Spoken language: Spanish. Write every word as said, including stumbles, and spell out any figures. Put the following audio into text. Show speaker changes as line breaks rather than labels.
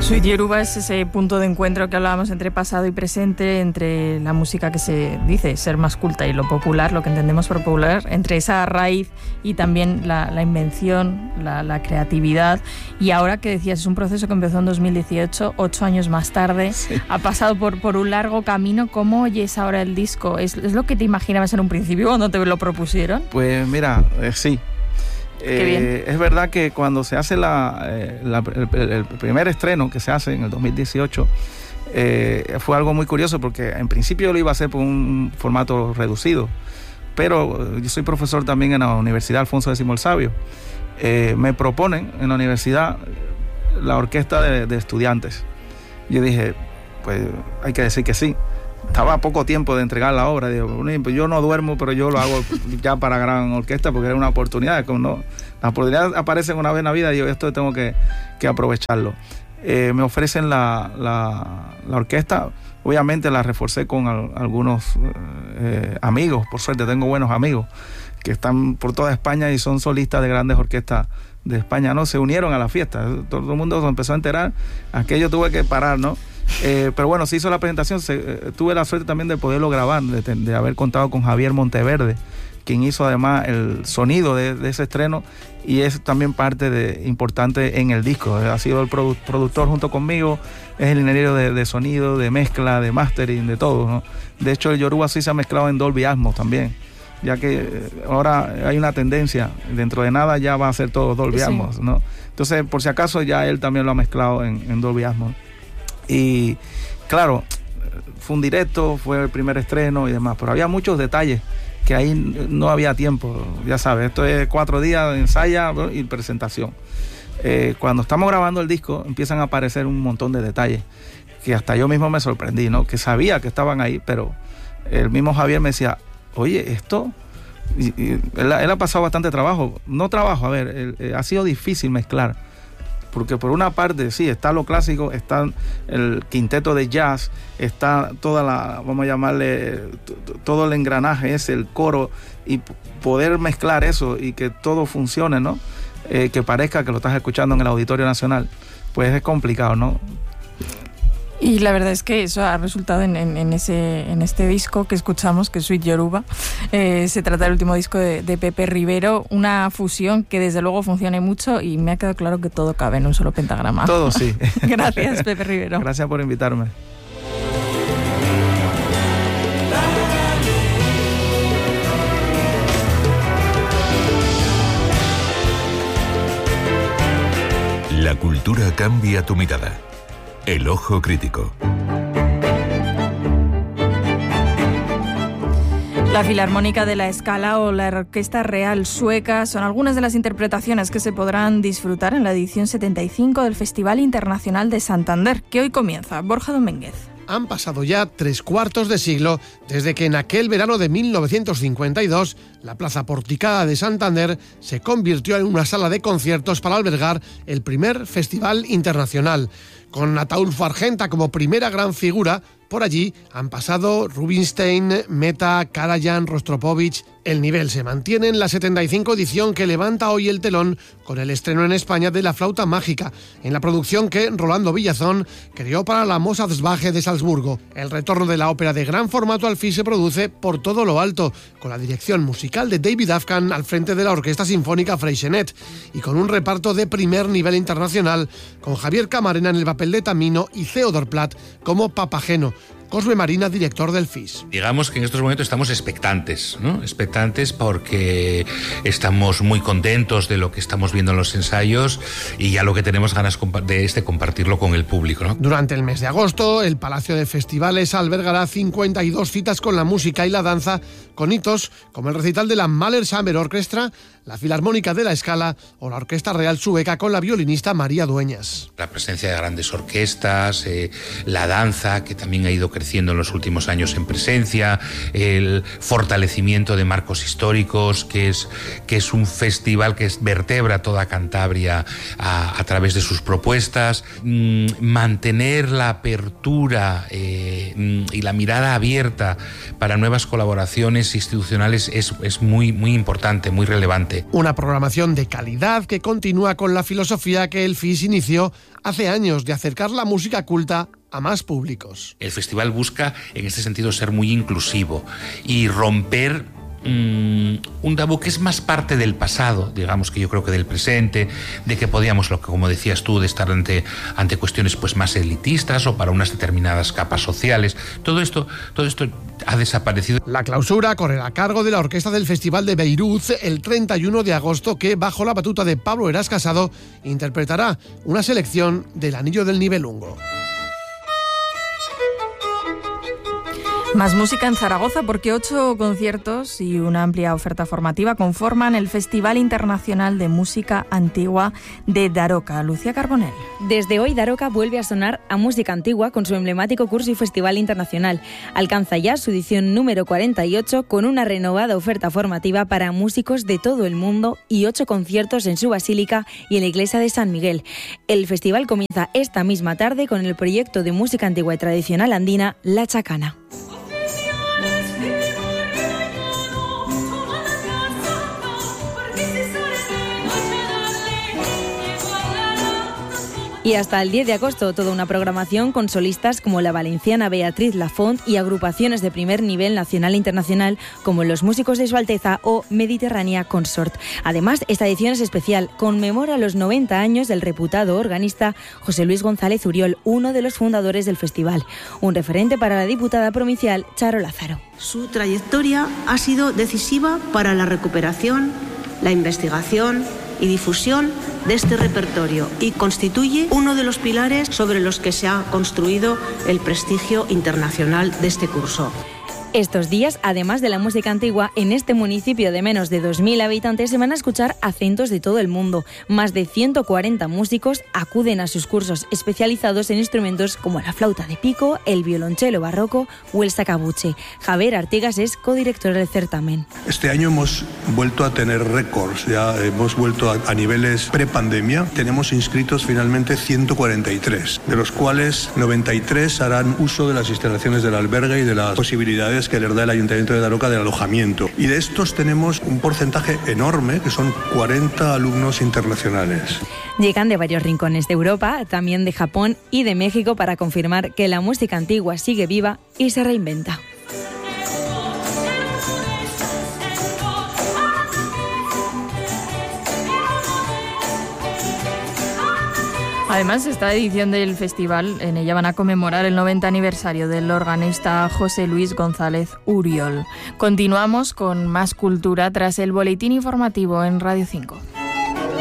Sweet Yoruba es ese punto de encuentro que hablábamos entre pasado y presente, entre la música que se dice ser más culta y lo popular, lo que entendemos por popular, entre esa raíz y también la, la invención, la, la creatividad. Y ahora que decías, es un proceso que empezó en dos mil dieciocho, ocho años más tarde, sí. Ha pasado por, por un largo camino. ¿Cómo oyes ahora el disco? ¿Es, ¿Es lo que te imaginabas en un principio cuando te lo propusieron?
Pues mira, eh, sí. Eh, es verdad que cuando se hace la, eh, la, el, el primer estreno que se hace en el dos mil dieciocho, eh, fue algo muy curioso porque en principio yo lo iba a hacer por un formato reducido, pero yo soy profesor también en la Universidad Alfonso X el Sabio. Eh, me proponen en la universidad la orquesta de, de estudiantes. Yo dije, pues hay que decir que sí. Estaba a poco tiempo de entregar la obra. Digo, yo no duermo, pero yo lo hago ya para gran orquesta porque era una oportunidad. Como no, las oportunidades aparecen una vez en la vida y yo esto tengo que, que aprovecharlo. Eh, me ofrecen la, la, la orquesta. Obviamente la reforcé con al, algunos eh, amigos. Por suerte tengo buenos amigos que están por toda España y son solistas de grandes orquestas de España, ¿no? Se unieron a la fiesta. Todo el mundo se empezó a enterar. Aquello tuve que parar, ¿no? Eh, pero bueno, se hizo la presentación, se, eh, tuve la suerte también de poderlo grabar, de, de haber contado con Javier Monteverde, quien hizo además el sonido de, de ese estreno y es también parte de, importante en el disco. Ha sido el produ- productor junto conmigo, es el ingeniero de, de sonido, de mezcla, de mastering, de todo, ¿no? De hecho el Yoruba sí se ha mezclado en Dolby Atmos también, ya que ahora hay una tendencia, dentro de nada ya va a ser todo Dolby sí. Atmos, ¿no? Entonces por si acaso ya él también lo ha mezclado en, en Dolby Atmos. Y claro, fue un directo, fue el primer estreno y demás, pero había muchos detalles que ahí no había tiempo, ya sabes, esto es cuatro días de ensaya y presentación. Eh, cuando estamos grabando el disco empiezan a aparecer un montón de detalles que hasta yo mismo me sorprendí, ¿no? Que sabía que estaban ahí, pero el mismo Javier me decía, oye, esto... Y, y él, él ha pasado bastante trabajo, no trabajo, a ver, él, eh, ha sido difícil mezclar. Porque por una parte, sí, está lo clásico, está el quinteto de jazz, está toda la, vamos a llamarle, t- t- todo el engranaje ese, el coro, y p- poder mezclar eso y que todo funcione, ¿no? Eh, que parezca que lo estás escuchando en el Auditorio Nacional, pues es complicado, ¿no?
Y la verdad es que eso ha resultado en, en, en, ese, en este disco que escuchamos, que es Sweet Yoruba. Eh, se trata del último disco de, de Pepe Rivero, una fusión que desde luego funciona mucho y me ha quedado claro que todo cabe en un solo pentagrama.
Todo, sí.
Gracias, Pepe Rivero.
Gracias por invitarme.
La cultura cambia tu mirada. El ojo crítico.
La Filarmónica de la Scala o la Orquesta Real Sueca son algunas de las interpretaciones que se podrán disfrutar en la edición setenta y cinco del Festival Internacional de Santander, que hoy comienza. Borja Domínguez.
Han pasado ya tres cuartos de siglo desde que en aquel verano de mil novecientos cincuenta y dos la Plaza Porticada de Santander se convirtió en una sala de conciertos para albergar el primer festival internacional. Con Ataúlfo Argenta como primera gran figura, por allí han pasado Rubinstein, Meta, Karajan, Rostropovich. El nivel se mantiene en la setenta y cinco edición que levanta hoy el telón con el estreno en España de La Flauta Mágica, en la producción que Rolando Villazón creó para la Mozartsbach de Salzburgo. El retorno de la ópera de gran formato al fin se produce por todo lo alto, con la dirección musical de David Afghan al frente de la Orquesta Sinfónica Freixenet y con un reparto de primer nivel internacional, con Javier Camarena en el papel de Tamino y Theodor Platt como Papageno. Cosme Marina, director del F I S.
Digamos que en estos momentos estamos expectantes, ¿no? Expectantes porque estamos muy contentos de lo que estamos viendo en los ensayos y ya lo que tenemos ganas de es de compartirlo con el público, ¿no?
Durante el mes de agosto, el Palacio de Festivales albergará cincuenta y dos citas con la música y la danza, con hitos como el recital de la Mahler Chamber Orchestra, la Filarmónica de la Scala o la Orquesta Real Sueca con la violinista María Dueñas.
La presencia de grandes orquestas, eh, la danza que también ha ido creciendo creciendo en los últimos años en presencia, el fortalecimiento de marcos históricos, que es, que es un festival que es, vertebra toda Cantabria a, a través de sus propuestas, mmm, mantener la apertura eh, y la mirada abierta para nuevas colaboraciones institucionales es, es muy, muy importante, muy relevante.
Una programación de calidad que continúa con la filosofía que el F I S inició hace años de acercar la música culta a más públicos.
El festival busca, en este sentido, ser muy inclusivo y romper mmm, un tabú que es más parte del pasado, digamos, que yo creo que del presente, de que podíamos, lo que como decías tú, de estar ante, ante cuestiones pues más elitistas o para unas determinadas capas sociales. Todo esto, todo esto ha desaparecido.
La clausura correrá a cargo de la Orquesta del Festival de Beirut el treinta y uno de agosto, que bajo la batuta de Pablo Eras Casado interpretará una selección del Anillo del Nibelungo.
Más música en Zaragoza, porque ocho conciertos y una amplia oferta formativa conforman el Festival Internacional de Música Antigua de Daroca. Lucía Carbonell.
Desde hoy, Daroca vuelve a sonar a música antigua con su emblemático curso y festival internacional. Alcanza ya su edición número cuarenta y ocho con una renovada oferta formativa para músicos de todo el mundo y ocho conciertos en su basílica y en la iglesia de San Miguel. El festival comienza esta misma tarde con el proyecto de música antigua y tradicional andina La Chacana. Y hasta el diez de agosto, toda una programación con solistas como la valenciana Beatriz Lafont y agrupaciones de primer nivel nacional e internacional como los músicos de Su Alteza o Mediterránea Consort. Además, esta edición es especial, conmemora los noventa años del reputado organista José Luis González Uriol, uno de los fundadores del festival, un referente para la diputada provincial Charo Lázaro.
Su trayectoria ha sido decisiva para la recuperación, la investigación y difusión de este repertorio y constituye uno de los pilares sobre los que se ha construido el prestigio internacional de este curso.
Estos días, además de la música antigua, en este municipio de menos de dos mil habitantes se van a escuchar acentos de todo el mundo. Más de ciento cuarenta músicos acuden a sus cursos especializados en instrumentos como la flauta de pico, el violonchelo barroco o el sacabuche. Javier Artigas es codirector del certamen.
Este año hemos vuelto a tener récords, ya hemos vuelto a, a niveles prepandemia. Tenemos inscritos finalmente ciento cuarenta y tres, de los cuales noventa y tres harán uso de las instalaciones del albergue y de las posibilidades que les da el Ayuntamiento de Daroca del alojamiento. Y de estos tenemos un porcentaje enorme, que son cuarenta alumnos internacionales.
Llegan de varios rincones de Europa, también de Japón y de México, para confirmar que la música antigua sigue viva y se reinventa.
Además, esta edición del festival, en ella van a conmemorar el noventa aniversario del organista José Luis González Uriol. Continuamos con más cultura tras el boletín informativo en Radio cinco.